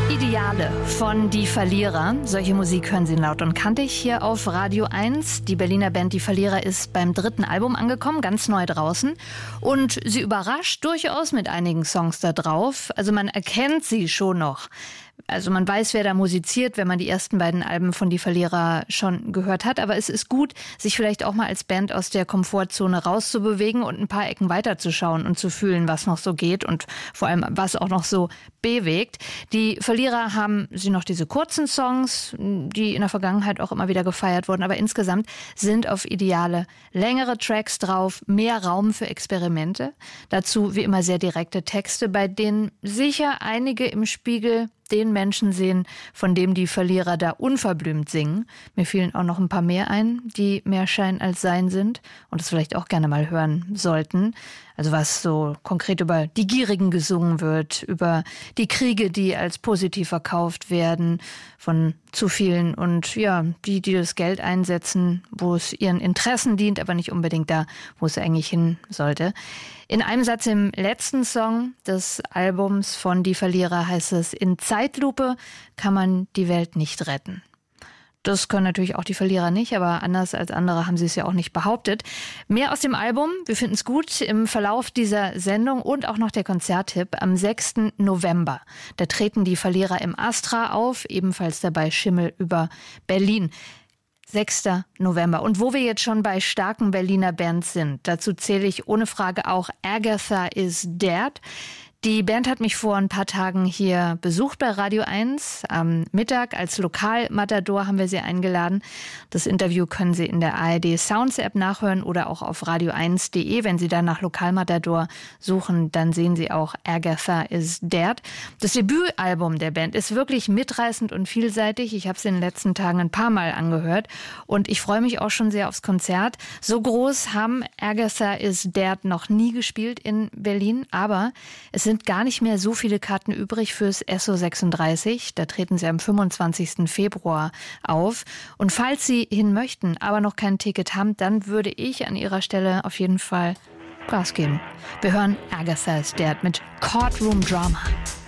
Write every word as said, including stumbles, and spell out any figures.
Ideale von Die Verlierer. Solche Musik hören Sie laut und kantig hier auf Radio eins. Die Berliner Band Die Verlierer ist beim dritten Album angekommen, ganz neu draußen. Und sie überrascht durchaus mit einigen Songs da drauf. Also man erkennt sie schon noch. Also man weiß, wer da musiziert, wenn man die ersten beiden Alben von Die Verlierer schon gehört hat. Aber es ist gut, sich vielleicht auch mal als Band aus der Komfortzone rauszubewegen und ein paar Ecken weiterzuschauen und zu fühlen, was noch so geht und vor allem, was auch noch so bewegt. Die Verlierer haben sie noch diese kurzen Songs, die in der Vergangenheit auch immer wieder gefeiert wurden. Aber insgesamt sind auf Ideale längere Tracks drauf, mehr Raum für Experimente. Dazu wie immer sehr direkte Texte, bei denen sicher einige im Spiegel den Menschen sehen, von dem die Verlierer da unverblümt singen. Mir fielen auch noch ein paar mehr ein, die mehr Schein als Sein sind und das vielleicht auch gerne mal hören sollten. Also was so konkret über die Gierigen gesungen wird, über die Kriege, die als positiv verkauft werden von zu vielen und ja, die, die das Geld einsetzen, wo es ihren Interessen dient, aber nicht unbedingt da, wo es eigentlich hin sollte. In einem Satz im letzten Song des Albums von Die Verlierer heißt es: In Zeitlupe kann man die Welt nicht retten. Das können natürlich auch die Verlierer nicht, aber anders als andere haben sie es ja auch nicht behauptet. Mehr aus dem Album, wir finden es gut, im Verlauf dieser Sendung und auch noch der Konzerttipp am sechsten November. Da treten die Verlierer im Astra auf, ebenfalls dabei Schimmel über Berlin. sechster November. Und wo wir jetzt schon bei starken Berliner Bands sind, dazu zähle ich ohne Frage auch Agatha is Dead. Die Band hat mich vor ein paar Tagen hier besucht bei Radio eins. Am Mittag als Lokalmatador haben wir sie eingeladen. Das Interview können Sie in der A R D Sounds App nachhören oder auch auf radio eins punkt de. Wenn Sie dann nach Lokalmatador suchen, dann sehen Sie auch Agatha is Dead. Das Debütalbum der Band ist wirklich mitreißend und vielseitig. Ich habe es in den letzten Tagen ein paar Mal angehört und ich freue mich auch schon sehr aufs Konzert. So groß haben Agatha is Dead noch nie gespielt in Berlin, aber es sind gar nicht mehr so viele Karten übrig fürs S O sechsunddreißig. Da treten sie am fünfundzwanzigsten Februar auf. Und falls Sie hin möchten, aber noch kein Ticket haben, dann würde ich an Ihrer Stelle auf jeden Fall Gas geben. Wir hören Agatha is Dead mit Courtroom Drama.